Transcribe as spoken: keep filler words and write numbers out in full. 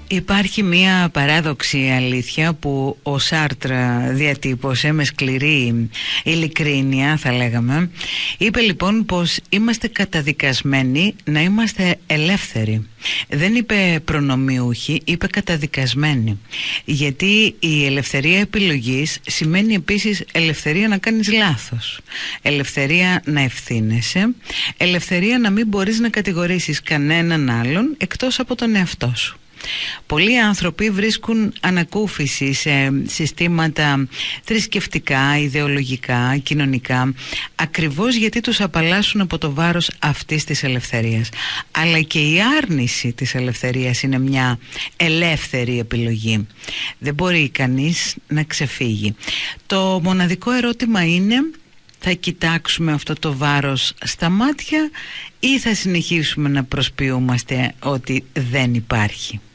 Υπάρχει μία παράδοξη αλήθεια που ο Σάρτρα διατύπωσε με σκληρή ειλικρίνεια, θα λέγαμε. Είπε λοιπόν πως είμαστε καταδικασμένοι να είμαστε ελεύθεροι. Δεν είπε προνομιούχοι, είπε καταδικασμένοι. Γιατί η ελευθερία επιλογής σημαίνει επίσης ελευθερία να κάνεις λάθος, ελευθερία να ευθύνεσαι, ελευθερία να μην μπορείς να κατηγορήσεις κανέναν άλλον εκτός από τον εαυτό σου. Πολλοί άνθρωποι βρίσκουν ανακούφιση σε συστήματα θρησκευτικά, ιδεολογικά, κοινωνικά, ακριβώς γιατί τους απαλλάσσουν από το βάρος αυτής της ελευθερίας. Αλλά και η άρνηση της ελευθερίας είναι μια ελεύθερη επιλογή. Δεν μπορεί κανείς να ξεφύγει. Το μοναδικό ερώτημα είναι: θα κοιτάξουμε αυτό το βάρος στα μάτια ή θα συνεχίσουμε να προσποιούμαστε ότι δεν υπάρχει?